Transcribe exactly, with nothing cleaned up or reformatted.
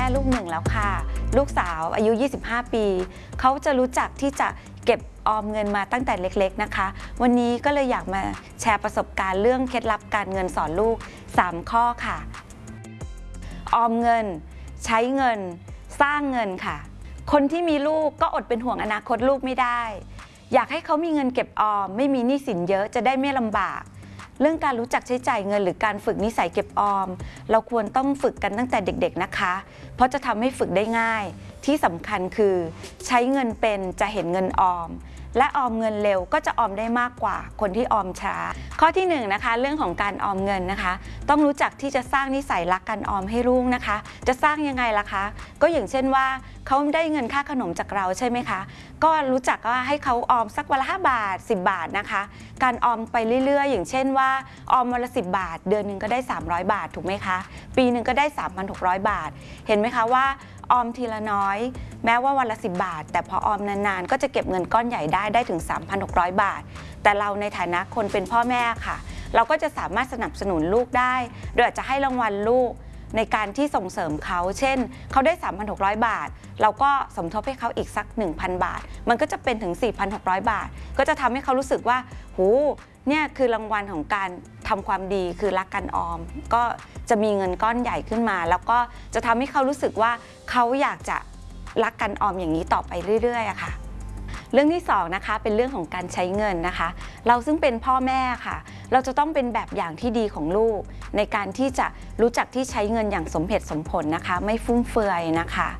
ลูกหนึ่งแล้วค่ะลูกสาวอายุยี่สิบห้าปีเขาจะรู้จักที่จะเก็บออมเงินมาตั้งแต่เล็กๆนะคะวันนี้ก็เลยอยากมาแชร์ประสบการณ์เรื่องเคล็ดลับการเงินสอนลูกสามข้อค่ะออมเงินใช้เงินสร้างเงินค่ะคนที่มีลูกก็อดเป็นห่วงอนาคตลูกไม่ได้อยากให้เขามีเงินเก็บออมไม่มีหนี้สินเยอะจะได้ไม่ลำบากเรื่องการรู้จักใช้จ่ายเงินหรือการฝึกนิสัยเก็บออมเราควรต้องฝึกกันตั้งแต่เด็กๆนะคะเพราะจะทำให้ฝึกได้ง่ายที่สำคัญคือใช้เงินเป็นจะเห็นเงินออมและออมเงินเร็วก็จะออมได้มากกว่าคนที่ออมช้าข้อที่หนึ่งนะคะเรื่องของการออมเงินนะคะต้องรู้จักที่จะสร้างนิสัยรักการออมให้ลูกนะคะจะสร้างยังไงล่ะคะก็อย่างเช่นว่าเขาได้เงินค่าขนมจากเราใช่ไหมคะก็รู้จักว่าให้เขาออมสักวันละห้าบาทสิบบาทนะคะการออมไปเรื่อยๆอย่างเช่นว่าออมวันละสิบบาทเดือนหนึ่งก็ได้สามร้อยบาทถูกไหมคะปีหนึ่งก็ได้ สามพันหกร้อย บาทเห็นไหมคะว่าออมทีละน้อยแม้ว่าวันละสิบบาทแต่พอออมนานๆก็จะเก็บเงินก้อนใหญ่ได้ได้ถึง สามพันหกร้อย บาทแต่เราในฐานะคนเป็นพ่อแม่ค่ะเราก็จะสามารถสนับสนุนลูกได้โดยอาจจะให้รางวัลลูกในการที่ส่งเสริมเขาเช่นเขาได้ สามพันหกร้อย บาทเราก็สมทบให้เขาอีกสัก หนึ่งพัน บาทมันก็จะเป็นถึง สี่พันหกร้อย บาทก็จะทำให้เขารู้สึกว่าหูเนี่ยคือรางวัลของการทำความดีคือรักการออมก็จะมีเงินก้อนใหญ่ขึ้นมาแล้วก็จะทำให้เขารู้สึกว่าเขาอยากจะรักการออมอย่างนี้ต่อไปเรื่อยๆอะค่ะเรื่องที่สองนะคะเป็นเรื่องของการใช้เงินนะคะเราซึ่งเป็นพ่อแม่ค่ะเราจะต้องเป็นแบบอย่างที่ดีของลูกในการที่จะรู้จักที่ใช้เงินอย่างสมเหตุสมผลนะคะไม่ฟุ่มเฟือยนะคะ